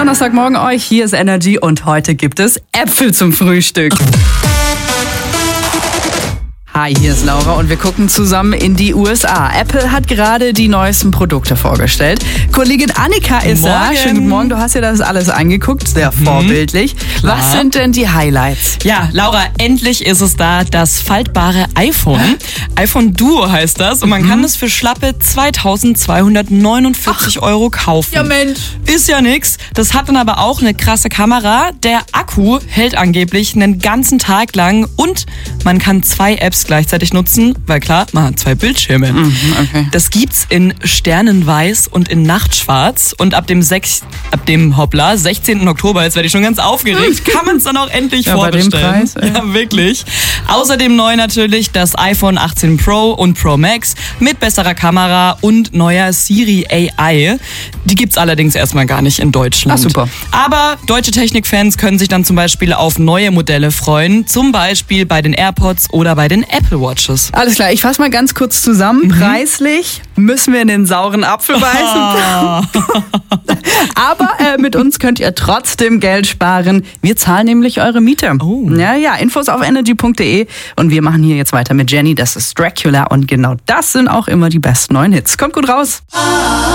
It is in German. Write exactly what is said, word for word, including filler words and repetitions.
Donnerstagmorgen euch. Hier ist Energy und heute gibt es Äpfel zum Frühstück. Hi, hier ist Laura und wir gucken zusammen in die U S A. Apple hat gerade die neuesten Produkte vorgestellt. Kollegin Annika ist da. Schönen guten Morgen, du hast ja das alles angeguckt, sehr mhm. vorbildlich. Klar. Was sind denn die Highlights? Ja, Laura, endlich ist es da, das faltbare iPhone. iPhone Duo heißt das und man mhm. kann es für schlappe zweitausendzweihundertneunundvierzig Ach. Euro kaufen. Ja Mensch. Ist ja nix. Das hat dann aber auch eine krasse Kamera. Der Akku hält angeblich einen ganzen Tag lang und man kann zwei Apps gleichzeitig nutzen, weil klar, man hat zwei Bildschirme. Mhm, okay. Das gibt's in Sternenweiß und in Nachtschwarz und ab dem sechs, ab dem hoppla, sechzehnten Oktober, jetzt werde ich schon ganz aufgeregt, kann man es dann auch endlich ja, vorbestellen. Bei dem Preis, ey. Ja, wirklich. Außerdem neu natürlich das iPhone achtzehn Pro und Pro Max mit besserer Kamera und neuer Siri A I. Die gibt's allerdings erstmal gar nicht in Deutschland. Ach, super. Aber deutsche Technikfans können sich dann zum Beispiel auf neue Modelle freuen, zum Beispiel bei den AirPods oder bei den Apple Watches. Alles klar, ich fasse mal ganz kurz zusammen. Mhm. Preislich müssen wir in den sauren Apfel beißen. Oh. Aber äh, mit uns könnt ihr trotzdem Geld sparen. Wir zahlen nämlich eure Miete. Oh. Ja, ja, Infos auf energy punkt de und wir machen hier jetzt weiter mit Jenny. Das ist Dracula und genau das sind auch immer die besten neuen Hits. Kommt gut raus.